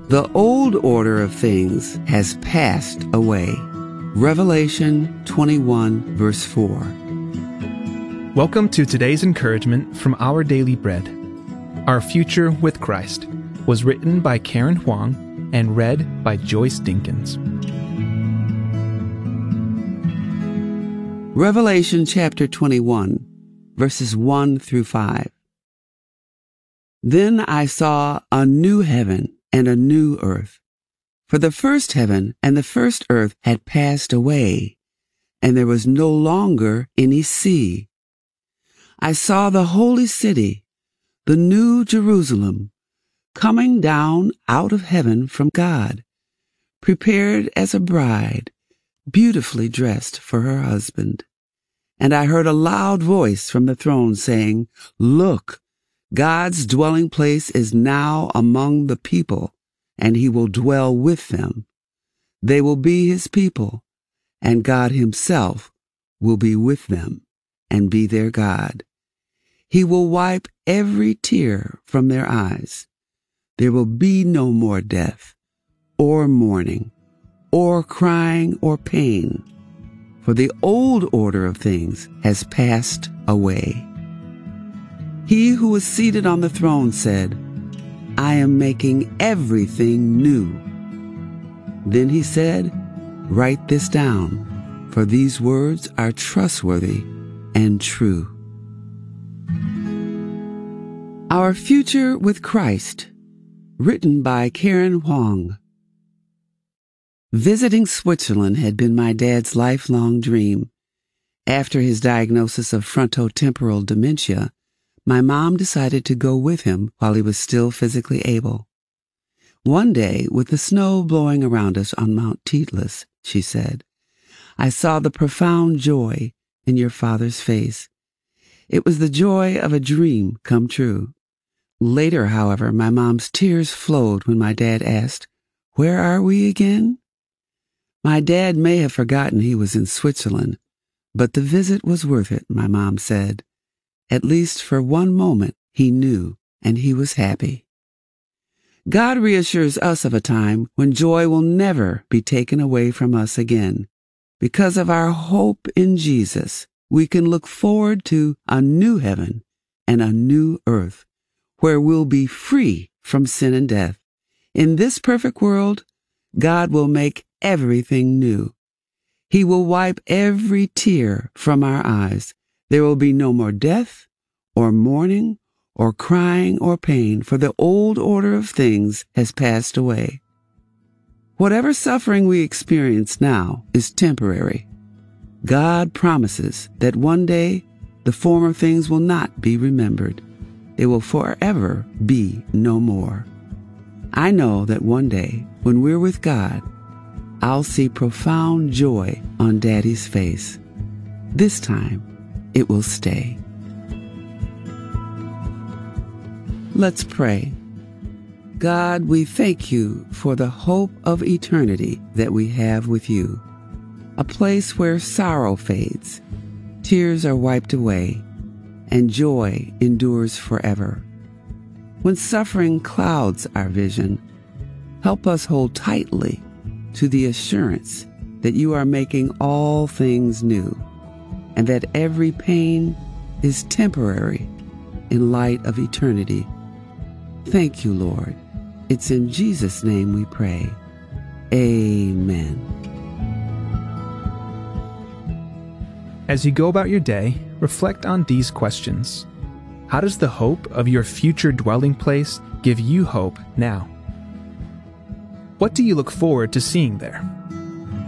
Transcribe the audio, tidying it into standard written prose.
The old order of things has passed away. Revelation 21, verse 4. Welcome to today's encouragement from Our Daily Bread. Our Future with Christ was written by Karen Huang and read by Joyce Dinkins. Revelation chapter 21, verses 1 through 5. Then I saw a new heaven and a new earth. For the first heaven and the first earth had passed away, and there was no longer any sea. I saw the holy city, the new Jerusalem, coming down out of heaven from God, prepared as a bride, beautifully dressed for her husband. And I heard a loud voice from the throne saying, "Look, God's dwelling place is now among the people, and he will dwell with them. They will be his people, and God himself will be with them and be their God. He will wipe every tear from their eyes. There will be no more death, or mourning, or crying, or pain, for the old order of things has passed away." He who was seated on the throne said, "I am making everything new." Then he said, "Write this down, for these words are trustworthy and true." Our Future with Christ, written by Karen Huang. Visiting Switzerland had been my dad's lifelong dream. After his diagnosis of frontotemporal dementia, my mom decided to go with him while he was still physically able. One day, with the snow blowing around us on Mount Titlis, she said, "I saw the profound joy in your father's face. It was the joy of a dream come true." Later, however, my mom's tears flowed when my dad asked, "Where are we again?" My dad may have forgotten he was in Switzerland, but the visit was worth it, my mom said. At least for one moment he knew, and he was happy. God reassures us of a time when joy will never be taken away from us again. Because of our hope in Jesus, we can look forward to a new heaven and a new earth, where we'll be free from sin and death. In this perfect world, God will make everything new. He will wipe every tear from our eyes. There will be no more death, or mourning, or crying, or pain, for the old order of things has passed away. Whatever suffering we experience now is temporary. God promises that one day the former things will not be remembered. They will forever be no more. I know that one day, when we're with God, I'll see profound joy on Daddy's face. This time, it will stay. Let's pray. God, we thank you for the hope of eternity that we have with you, a place where sorrow fades, tears are wiped away, and joy endures forever. When suffering clouds our vision, help us hold tightly to the assurance that you are making all things new, and that every pain is temporary in light of eternity. Thank you, Lord. It's in Jesus' name we pray. Amen. As you go about your day, reflect on these questions. How does the hope of your future dwelling place give you hope now? What do you look forward to seeing there?